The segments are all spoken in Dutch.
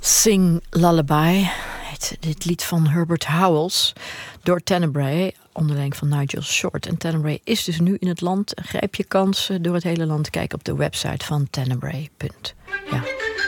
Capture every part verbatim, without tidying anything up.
Sing Lullaby heet dit lied van Herbert Howells door Tenebrae, onder leiding van Nigel Short. En Tenebrae is dus nu in het land. Grijp je kansen door het hele land. Kijk op de website van Tenebrae. Ja.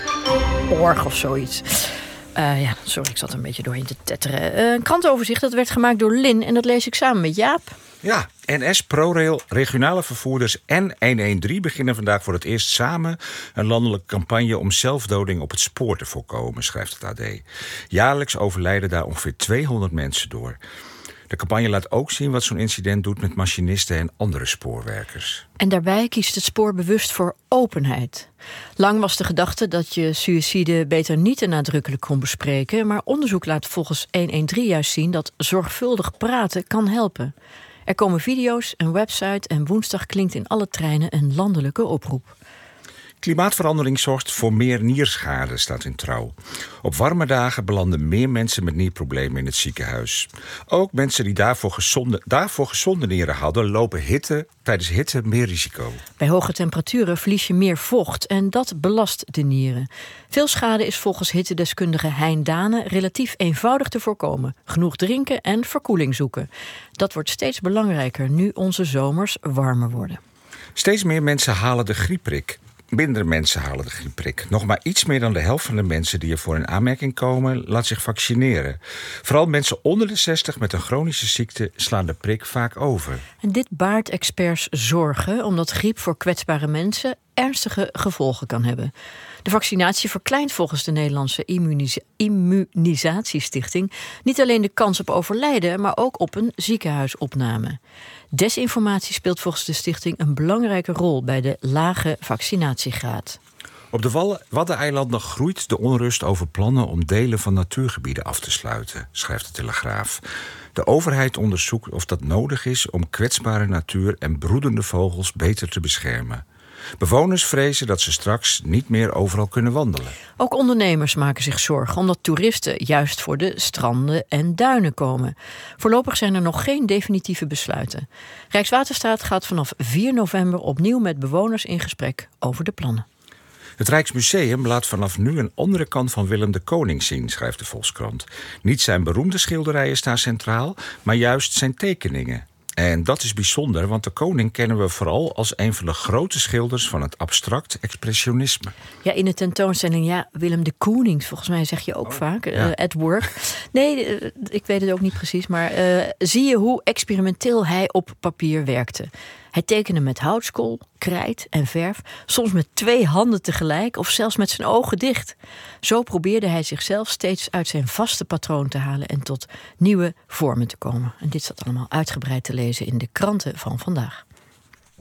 Org of zoiets. Uh, ja, sorry, ik zat er een beetje doorheen te tetteren. Uh, een krantenoverzicht, dat werd gemaakt door Lin en dat lees ik samen met Jaap. Ja, N S, ProRail, regionale vervoerders en honderddertien beginnen vandaag voor het eerst samen een landelijke campagne om zelfdoding op het spoor te voorkomen, schrijft het A D. Jaarlijks overlijden daar ongeveer tweehonderd mensen door. De campagne laat ook zien wat zo'n incident doet met machinisten en andere spoorwerkers. En daarbij kiest het spoor bewust voor openheid. Lang was de gedachte dat je suïcide beter niet te nadrukkelijk kon bespreken, maar onderzoek laat volgens honderddertien juist zien dat zorgvuldig praten kan helpen. Er komen video's, een website en woensdag klinkt in alle treinen een landelijke oproep. Klimaatverandering zorgt voor meer nierschade, staat in Trouw. Op warme dagen belanden meer mensen met nierproblemen in het ziekenhuis. Ook mensen die daarvoor gezonde, daarvoor gezonde nieren hadden, lopen hitte, tijdens hitte meer risico. Bij hoge temperaturen verlies je meer vocht en dat belast de nieren. Veel schade is volgens hittedeskundige Hein Dane relatief eenvoudig te voorkomen. Genoeg drinken en verkoeling zoeken. Dat wordt steeds belangrijker nu onze zomers warmer worden. Steeds meer mensen halen de griepprik. Minder mensen halen de griepprik. Nog maar iets meer dan de helft van de mensen die ervoor in aanmerking komen, laat zich vaccineren. Vooral mensen onder de zestig met een chronische ziekte slaan de prik vaak over. En dit baart experts zorgen, omdat griep voor kwetsbare mensen ernstige gevolgen kan hebben. De vaccinatie verkleint volgens de Nederlandse Immunisa- Immunisatiestichting niet alleen de kans op overlijden, maar ook op een ziekenhuisopname. Desinformatie speelt volgens de stichting een belangrijke rol bij de lage vaccinatiegraad. Op de Waddeneilanden groeit de onrust over plannen om delen van natuurgebieden af te sluiten, schrijft de Telegraaf. De overheid onderzoekt of dat nodig is om kwetsbare natuur en broedende vogels beter te beschermen. Bewoners vrezen dat ze straks niet meer overal kunnen wandelen. Ook ondernemers maken zich zorgen omdat toeristen juist voor de stranden en duinen komen. Voorlopig zijn er nog geen definitieve besluiten. Rijkswaterstaat gaat vanaf vier november opnieuw met bewoners in gesprek over de plannen. Het Rijksmuseum laat vanaf nu een andere kant van Willem de Koning zien, schrijft de Volkskrant. Niet zijn beroemde schilderijen staan centraal, maar juist zijn tekeningen. En dat is bijzonder, want de koning kennen we vooral als een van de grote schilders van het abstract expressionisme. Ja, in de tentoonstelling, ja, Willem de Koning, volgens mij zeg je ook oh, vaak, ja. uh, at work. Nee, uh, ik weet het ook niet precies, maar uh, zie je hoe experimenteel hij op papier werkte. Hij tekende met houtskool, krijt en verf, soms met twee handen tegelijk of zelfs met zijn ogen dicht. Zo probeerde hij zichzelf steeds uit zijn vaste patroon te halen en tot nieuwe vormen te komen. En dit staat allemaal uitgebreid te lezen in de kranten van vandaag.